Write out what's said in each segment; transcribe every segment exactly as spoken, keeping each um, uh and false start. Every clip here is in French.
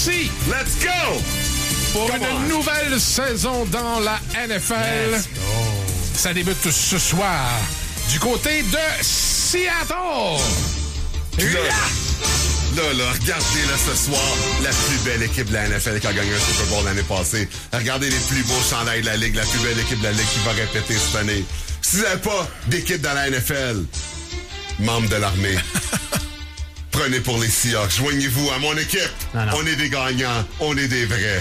parti. Let's go! Pour Come une on. nouvelle saison dans la N F L. Let's go. Ça débute ce soir du côté de Seattle. Là, là, là, regardez-le ce soir, la plus belle équipe de la N F L qui a gagné un Super Bowl l'année passée. Regardez les plus beaux chandails de la Ligue, la plus belle équipe de la Ligue qui va répéter cette année. Si vous n'avez pas d'équipe dans la N F L, membre de l'armée, prenez pour les Seahawks. Joignez-vous à mon équipe. Non, non. On est des gagnants, on est des vrais.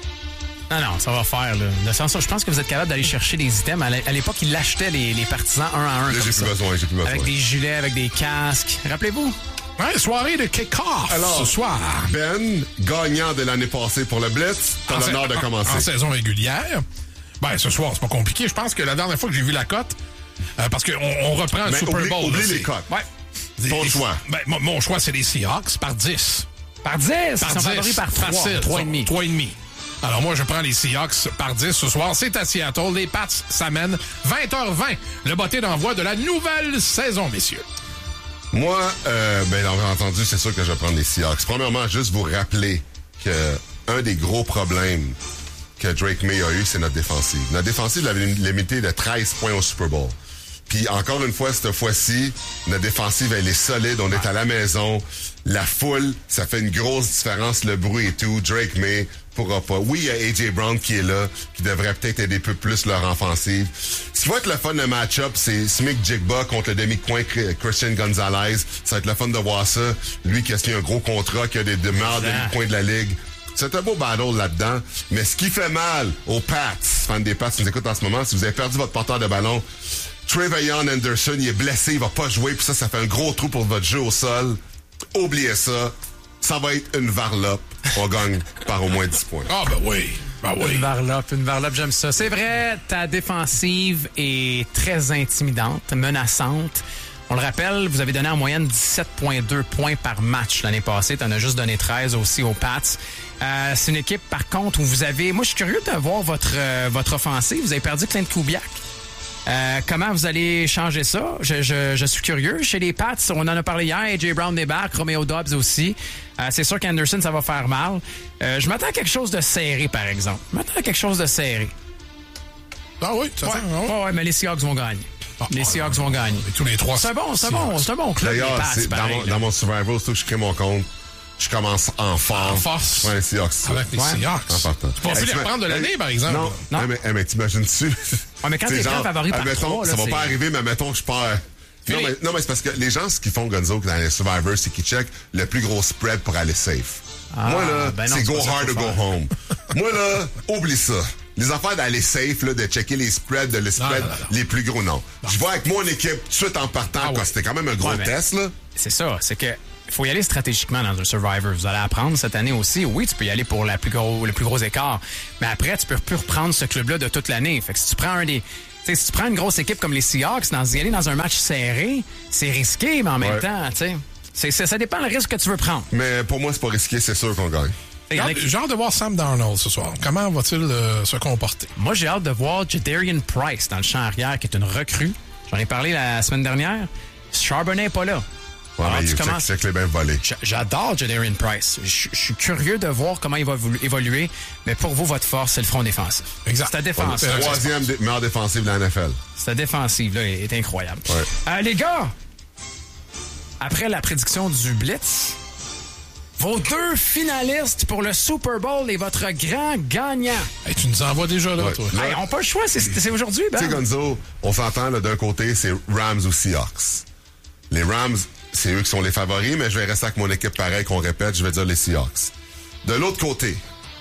Non, non, ça va faire, là. Dans le sens où je pense que vous êtes capable d'aller chercher des items. À l'é- à l'époque, ils l'achetaient, les, les partisans, un à un. Là, comme j'ai ça. plus besoin, j'ai plus besoin. Avec des gilets, avec des casques. Rappelez-vous? Ouais, soirée de kick-off Alors, ce soir. Ben, gagnant de l'année passée pour le Blitz, t'as En l'honneur sa- de en- commencer. En saison régulière. Ben, ce soir, c'est pas compliqué. Je pense que la dernière fois que j'ai vu la cote, euh, parce qu'on on reprend un Mais Super oublie- Bowl. oublie là, les c'est- cotes. Ouais. Ton Les- choix. Ben, mon, mon choix, c'est les Seahawks par dix. Par dix! Ils Par sont favoris par trois. Facile. trois et demi. trois et demi. Alors moi, je prends les Seahawks par dix ce soir. C'est à Seattle. Les Pats s'amènent vingt heures vingt. Le botté d'envoi de la nouvelle saison, messieurs. Moi, euh, ben, on a entendu, c'est sûr que je vais prendre les Seahawks. Premièrement, juste vous rappeler que un des gros problèmes que Drake May a eu, c'est notre défensive. Notre défensive l'avait limité de treize points au Super Bowl. Puis encore une fois, cette fois-ci, notre défensive, elle est solide. On est à la maison. La foule, ça fait une grosse différence, le bruit et tout. Drake May pourra pas. Oui, il y a A J Brown qui est là, qui devrait peut-être aider un peu plus leur offensive. Ce qui va être le fun, le match-up, c'est Smith Jigba contre le demi-coin Christian Gonzalez. Ça va être le fun de voir ça. Lui qui a signé un gros contrat, qui a des demeures demi-coins de la Ligue. C'est un beau battle là-dedans. Mais ce qui fait mal aux Pats, fans des Pats qui nous écoutent en ce moment, si vous avez perdu votre porteur de ballon, Trevayon Anderson, il est blessé, il va pas jouer, puis ça, ça fait un gros trou pour votre jeu au sol. Oubliez ça. Ça va être une varlope. On gagne par au moins dix points. Ah, ben oui. Ben oui. Une varlope, une varlope, j'aime ça. C'est vrai, ta défensive est très intimidante, menaçante. On le rappelle, vous avez donné en moyenne dix-sept virgule deux points par match l'année passée. Tu en as juste donné treize aussi aux Pats. Euh, c'est une équipe, par contre, où vous avez... Moi, je suis curieux de voir votre, euh, votre offensive. Vous avez perdu Clint Kubiak. Euh, comment vous allez changer ça? Je, je, je suis curieux. Chez les Pats, on en a parlé hier. A J Brown débarque, Romeo Doubs aussi. Euh, c'est sûr qu'Anderson, ça va faire mal. Euh, je m'attends à quelque chose de serré, par exemple. Je m'attends à quelque chose de serré. Ah oui, ça Ouais, sent, hein? ouais, ouais, mais les Seahawks vont gagner. Ah, les ouais, Seahawks ouais, vont gagner. Et tous les trois. C'est un bon, c'est un bon, Seahawks. c'est un bon club, les D'ailleurs, Pats, c'est- dans, pareil, mon, là. dans mon survival, surtout que je crée mon compte, je commence en force. En force. Ouais, les Seahawks. Avec les Ouais. Seahawks. En partant. Tu pensais Hey, les tu reprendre de m'as- l'année, hey, par exemple? Non, Non. non. mais, hey, mais t'imagines-tu? Ouais, mais quand C'est t'es genre, favori par admettons, trois, là, ça va c'est- pas arriver, mais mettons que je perds. Non Philippe. mais, non, mais c'est parce que les gens, ce qu'ils font, Gonzo, dans les Survivors, c'est qu'ils checkent le plus gros spread pour aller safe. Ah, Moi, là, ben non, c'est c'est go pas ça hard qu'il or faut go faire. home. Moi, là, oublie ça. Les affaires d'aller safe, là, de checker les spreads, de le spread non, non, non. les plus gros, non. Je vais avec mon équipe tout de suite en partant, Ah quoi. ouais. C'était quand même un gros Ouais, mais- test, là. C'est ça, c'est que faut y aller stratégiquement dans un Survivor. Vous allez apprendre cette année aussi. Oui, tu peux y aller pour la plus gros, le plus gros écart. Mais après, tu peux plus reprendre ce club-là de toute l'année. Fait que si tu prends un des... Tu sais, si tu prends une grosse équipe comme les Seahawks, dans, y aller dans un match serré, c'est risqué, mais en même Ouais. temps, tu sais, c'est- c'est- ça dépend le risque que tu veux prendre. Mais pour moi, c'est pas risqué, c'est sûr qu'on gagne. Il y en a J'ai qui- j'ai hâte de voir Sam Darnold ce soir. Comment va-t-il euh, se comporter? Moi, j'ai hâte de voir Jadarian Price dans le champ arrière, qui est une recrue. J'en ai parlé la semaine dernière. Charbonnet n'est pas là. Ouais, Alors, mais tu check, commences- check les bien volés. J- J'adore Jadarian Price. Je je suis curieux de voir comment il va évolu- évoluer. Mais pour vous, votre force, c'est le front défensif. Exact. C'est ta défense. Ouais, Troisième dé- meilleure défensive de la N F L. Cette défensive-là est, est incroyable. Ouais. Euh, les gars, après la prédiction du Blitz, vos deux finalistes pour le Super Bowl et votre grand gagnant. Hey, tu nous envoies déjà là, Ouais. toi. Ouais. Hey, on n'a pas le choix, c'est c'est aujourd'hui, Ben. Tu sais, Gonzo, on s'entend, là, d'un côté, c'est Rams ou Seahawks. Les Rams, c'est eux qui sont les favoris, mais je vais rester avec mon équipe pareil qu'on répète, je vais dire les Seahawks. De l'autre côté,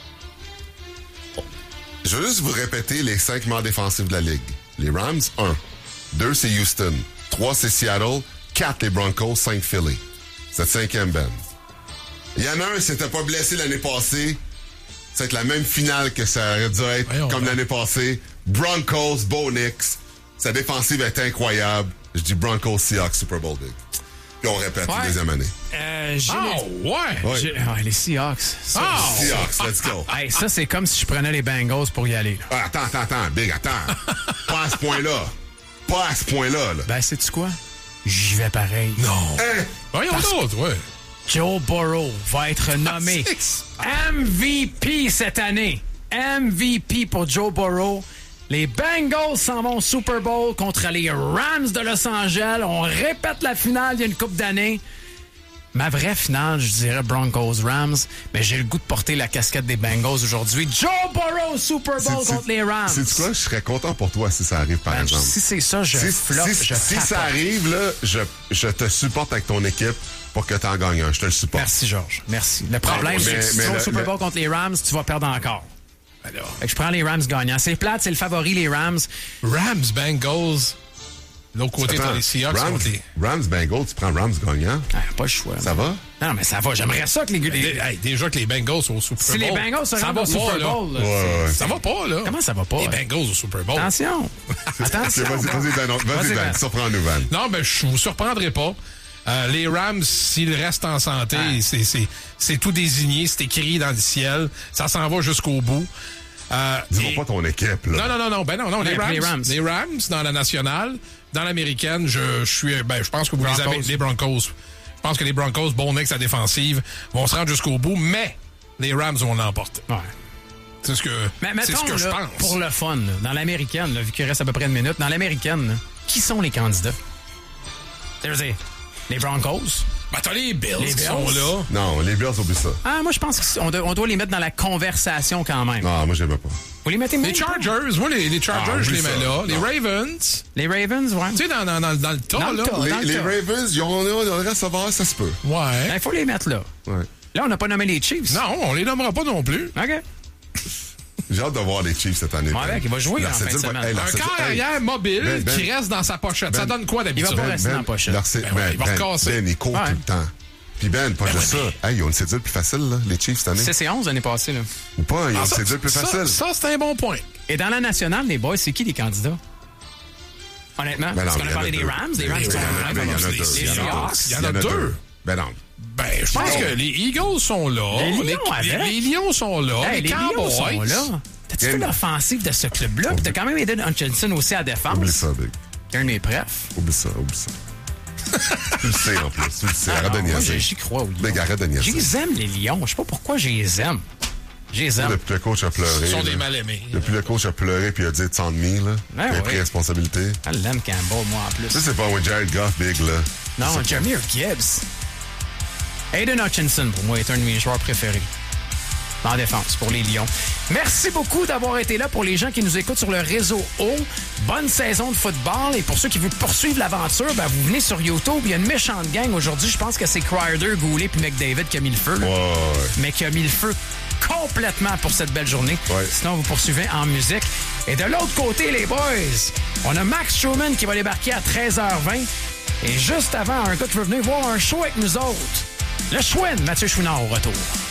je veux juste vous répéter les cinq meilleurs défensifs de la Ligue. Les Rams, un. Deux, c'est Houston. Trois, c'est Seattle. Quatre, les Broncos. Cinq, Philly. C'est le cinquième, Ben. Il y en a un, s'était pas blessé l'année passée. C'est la même finale que ça aurait dû être Voyons comme donc. l'année passée. Broncos, Bo Nix. Sa défensive est incroyable. Je dis Broncos, Seahawks, Super Bowl big. Puis on répète Ouais. la deuxième année. Euh, j'ai Ah, les- ouais! Ouais. j'ai- ah, les Seahawks. Ça, Ah! Seahawks, let's go. hey, ça, c'est comme si je prenais les Bengals pour y aller. là. Ah, attends, attends, attends, Big, attends. Pas à ce point-là. Pas à ce point-là, là. Ben, sais-tu quoi? J'y vais pareil. Non. Hein? Voyons d'autres, ouais. Joe Burrow va être nommé M V P cette année. M V P pour Joe Burrow. Les Bengals s'en vont au Super Bowl contre les Rams de Los Angeles. On répète la finale il y a une couple d'années. Ma vraie finale, je dirais Broncos-Rams, mais j'ai le goût de porter la casquette des Bengals aujourd'hui. Joe Burrow, Super Bowl contre les Rams. C'est quoi? Je serais content pour toi si ça arrive, par Ben, exemple. si c'est ça, je Si, floppe, si, je si tapote. ça arrive, là, je, je te supporte avec ton équipe pour que tu en gagnes un. Je te le supporte. Merci, Georges. Merci. Le problème, mais- c'est que si mais tu vas au le- Super le- Bowl contre les Rams, tu vas perdre encore. Alors, Fait que je prends les Rams gagnants. C'est plate, c'est le favori, les Rams. Rams, Bengals. De l'autre côté, Attends, t'as les Seahawks Rams, contre les... Rams, Bengals, tu prends Rams gagnant. Ah, pas le choix. Ça va? Non, mais ça va. J'aimerais ça que les... les- Hey, déjà que les Bengals sont au Super si Bowl. les Bengals se ça rendent va au Super pas, là. Bowl, là, Ouais, c'est- ouais. Ça va pas, là. Comment ça va pas? Les hein? Bengals au Super Bowl. Attention. Attention. Ok, vas-y, vas-y, Ben, non, vas-y, Vas-y, Ben, Ben. surprends-nous, Ben. Non, mais je vous surprendrai pas. Euh, les Rams, s'ils restent en santé, Ah. c'est, c'est, c'est tout désigné, c'est écrit dans le ciel. Ça s'en va jusqu'au bout. Euh, Dis-moi et- pas ton équipe, là. Non, non, non, non, ben non, non, les Les- Rams, les Rams. les Rams dans la nationale, dans l'américaine, je, je suis, ben, je pense que vous les Broncos. avez, les Broncos. Je pense que les Broncos, bon avec sa défensive, vont se rendre jusqu'au bout, mais les Rams vont l'emporter. Ouais. C'est ce que, Mais c'est mettons, ce que je là, pense. pour le fun, là, dans l'américaine, là, vu qu'il reste à peu près une minute, dans l'américaine, là, qui sont les candidats? Je veux dire, les Broncos? Ben, t'as les Bills Les qui Bills. sont là. Non, les Bills, oublie ça. Ah, moi, je pense qu'on doit, on doit les mettre dans la conversation quand même. Non, moi, j'aime pas. Vous les mettez Les même pas? Chargers, moi, les, les Chargers, Ah, je les oublie mets ça. là. Les Non. Ravens, Les Ravens, ouais. tu sais, dans, dans, dans, dans le tas, Dans le là. tas. Les, dans le les tas. Ravens, ils ont, ils ont le recevoir, ça se peut. Ouais. Il faut les mettre là. Ouais. Là, on n'a pas nommé les Chiefs. Non, on les nommera pas non plus. OK. J'ai hâte de voir les Chiefs cette année. Ouais, Ben. avec, il va jouer Leur en fin de cédule va- semaine. hey, leur Un cédule- corps hey, arrière mobile Ben, Ben. qui reste dans sa pochette. Ça Ben. donne quoi d'habitude? Il va pas Ben, rester dans la Ben, pochette. leur cé- Ben ouais, Ben, il va Ben, recasser. Ben, il court Ouais. tout le temps. Puis Ben, pas Ben juste ouais, ça. Hey, ils ont une cédule plus facile, là, les Chiefs, cette année. C C onze l'année passée, là. Ou pas, ils ont Ah, une ça, cédule plus ça, facile. ça, c'est un bon point. Et dans la nationale, les boys, c'est qui les candidats? Honnêtement, Ben non, parce qu'on il y a en parlé a des deux. Rams, des Il y en a Rams deux. sont Il y en a vraiment deux. Il y en a les deux. les Il y en a- Seahawks. il y en a deux. Ben non. Ben, je pense Non. que les Eagles sont là. Les Lions les, avec. les Lions sont là. Hey, les les Lions Cowboys sont là. T'as-tu vu Game. l'offensive de ce club-là? Puis t'as quand même aidé Hutchinson aussi à défense. Oublie ça, Big. C'est un de mes prefs. Oublie ça, oublie ça. Tu le sais, en plus. Tu le sais. Ah Arrête de non, moi, niaiser. j'y crois aux Lions. Big, arrête de niaiser. Je les aime, les Lions. Je sais pas pourquoi je les aime. Je les aime. Depuis que le coach a pleuré. Ils sont là. des mal-aimés. Depuis que le coach a pleuré puis il a dit it's on me, là. Ben il a ouais. pris responsabilité. Je l'aime Campbell, moi, en plus. Ça, c'est pas un Jared Goff, Big, là. Non, Jameer Gibbs. Aiden Hutchinson, pour moi, est un de mes joueurs préférés. En défense, pour les Lions. Merci beaucoup d'avoir été là pour les gens qui nous écoutent sur le réseau O. Bonne saison de football. Et pour ceux qui veulent poursuivre l'aventure, ben, vous venez sur YouTube. Il y a une méchante gang aujourd'hui. Je pense que c'est Crider, Goulet puis McDavid qui a mis le feu. là. Ouais, ouais. Mais qui a mis le feu complètement pour cette belle journée. Ouais. Sinon, vous poursuivez en musique. Et de l'autre côté, les boys, on a Max Truman qui va débarquer à treize heures vingt. Et juste avant, un gars qui veut venir voir un show avec nous autres. Le Chouin, Mathieu Chouinard au retour.